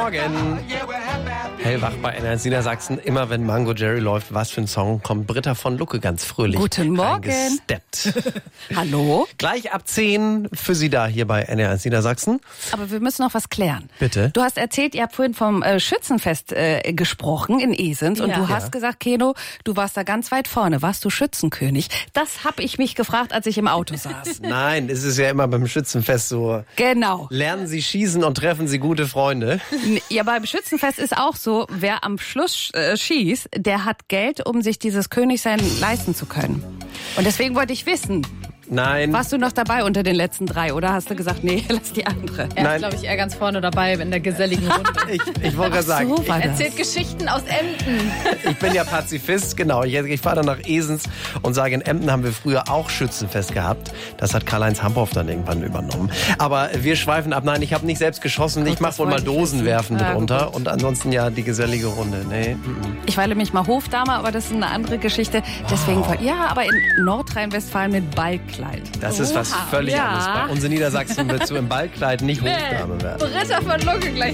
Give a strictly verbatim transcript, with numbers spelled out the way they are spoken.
Morgen. Hellwach bei N eins Niedersachsen. Immer wenn Mango Jerry läuft, was für ein Song, kommt Britta von Lucke ganz fröhlich Guten Morgen. reingesteppt. Hallo? Gleich ab zehn für Sie da hier bei N eins Niedersachsen. Aber wir müssen noch was klären. Bitte? Du hast erzählt, ihr habt vorhin vom äh, Schützenfest äh, gesprochen in Esens. Und Ja. du hast Ja. gesagt, Keno, du warst da ganz weit vorne. Warst du Schützenkönig? Das habe ich mich gefragt, als ich im Auto saß. Nein, es ist ja immer beim Schützenfest so. Genau. Lernen Sie schießen und treffen Sie gute Freunde. Ja, beim Schützenfest ist auch so, wer am Schluss äh, schießt, der hat Geld, um sich dieses Königsein leisten zu können. Und deswegen wollte ich wissen, Nein. warst du noch dabei unter den letzten drei oder hast du gesagt, nee, lass die andere? Er Nein. ist, glaube ich, eher ganz vorne dabei in der geselligen Runde. Ich, ich wollte gerade sagen, So war das. Erzählt Geschichten aus Emden. ich bin ja Pazifist, genau. Ich, ich fahre dann nach Esens und sage, in Emden haben wir früher auch Schützenfest gehabt. Das hat Karl-Heinz Hampoff dann irgendwann übernommen. Aber wir schweifen ab. Nein, ich habe nicht selbst geschossen. Ich mache das wohl mal wollte ich Dosen wissen. werfen Ja, mitunter. gut. Und ansonsten ja die gesellige Runde. Nee. mm-mm. Ich war nämlich mal Hofdame, aber das ist eine andere Geschichte. Deswegen, ja, aber in Nordrhein-Westfalen mit Ballkleid. Das ist was Oha, völlig ja. anderes. Bei uns in Niedersachsen willst du im Ballkleid nicht Hofdame werden. Britta von Lucke gleich